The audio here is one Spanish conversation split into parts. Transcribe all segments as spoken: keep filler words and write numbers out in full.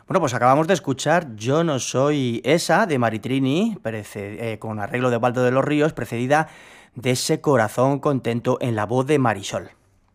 Bueno, pues acabamos de escuchar Yo no soy esa, de Maritrini, eh, con arreglo de Waldo de los Ríos, precedida de Ese corazón contento en la voz de Marisol.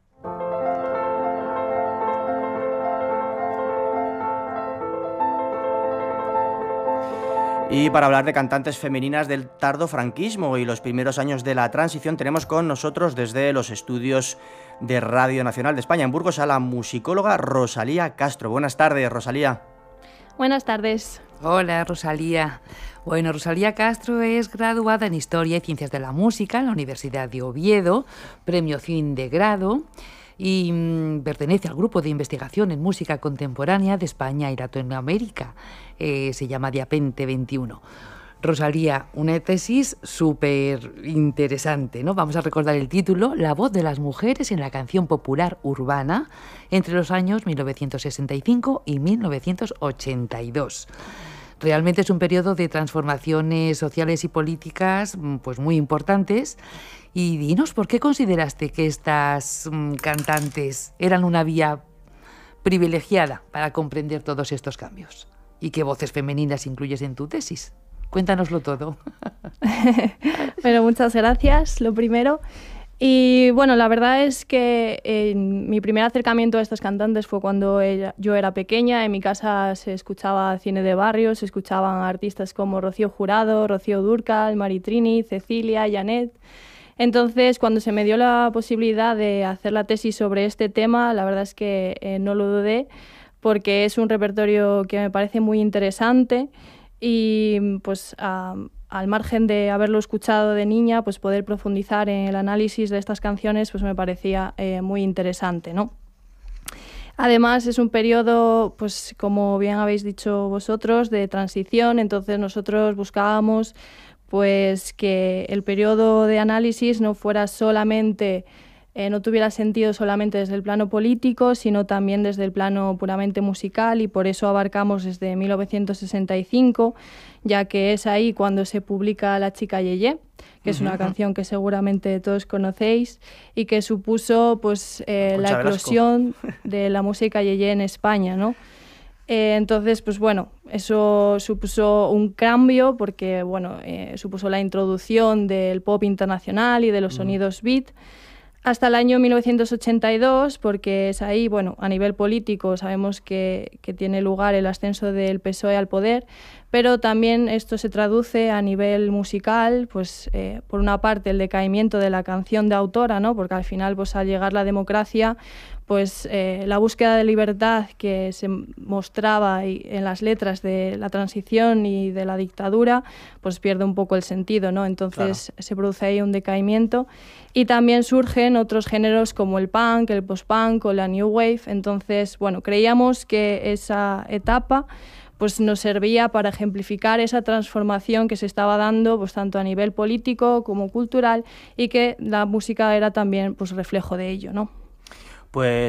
Y para hablar de cantantes femeninas del tardofranquismo y los primeros años de la transición, tenemos con nosotros desde los estudios de Radio Nacional de España en Burgos a la musicóloga Rosalía Castro. Buenas tardes, Rosalía. Buenas tardes. Hola, Rosalía. Bueno, Rosalía Castro es graduada en Historia y Ciencias de la Música en la Universidad de Oviedo, premio fin de grado, y mmm, pertenece al grupo de investigación en música contemporánea de España y Latinoamérica. Eh, se llama Diapente veintiuno. Rosalía, una tesis súper interesante, ¿no? Vamos a recordar el título: La voz de las mujeres en la canción popular urbana entre los años mil novecientos sesenta y cinco y mil novecientos ochenta y dos. Realmente es un periodo de transformaciones sociales y políticas pues muy importantes. Y dinos, ¿por qué consideraste que estas mmm, cantantes eran una vía privilegiada para comprender todos estos cambios? ¿Y qué voces femeninas incluyes en tu tesis? Cuéntanoslo todo. Bueno, muchas gracias, lo primero. Y bueno, la verdad es que eh, mi primer acercamiento a estas cantantes fue cuando ella, yo era pequeña. En mi casa se escuchaba cine de barrio, se escuchaban artistas como Rocío Jurado, Rocío Dúrcal, Maritrini, Cecilia, Janet. Entonces, cuando se me dio la posibilidad de hacer la tesis sobre este tema, la verdad es que eh, no lo dudé, porque es un repertorio que me parece muy interesante y pues a, al margen de haberlo escuchado de niña, pues poder profundizar en el análisis de estas canciones pues me parecía eh, muy interesante, ¿no? Además es un periodo, pues como bien habéis dicho vosotros, de transición. Entonces nosotros buscábamos pues que el periodo de análisis no fuera solamente, eh, no tuviera sentido solamente desde el plano político, sino también desde el plano puramente musical, y por eso abarcamos desde mil novecientos sesenta y cinco, ya que es ahí cuando se publica La chica Yeye, que es una uh-huh. canción que seguramente todos conocéis y que supuso pues eh, la eclosión de la música Yeye en España, ¿no? Eh, entonces, pues bueno, eso supuso un cambio porque, bueno, eh, supuso la introducción del pop internacional y de los sonidos beat hasta el año mil novecientos ochenta y dos, porque es ahí, bueno, a nivel político sabemos que, que tiene lugar el ascenso del P S O E al poder, pero también esto se traduce a nivel musical, pues eh, por una parte el decaimiento de la canción de autora, ¿no? Porque al final, pues al llegar la democracia, pues eh, la búsqueda de libertad que se mostraba en las letras de la transición y de la dictadura, pues pierde un poco el sentido, ¿no? Entonces claro. se produce ahí un decaimiento y también surgen otros géneros como el punk, el post-punk o la new wave. Entonces, bueno, creíamos que esa etapa pues nos servía para ejemplificar esa transformación que se estaba dando pues tanto a nivel político como cultural, y que la música era también pues reflejo de ello, ¿no? Pues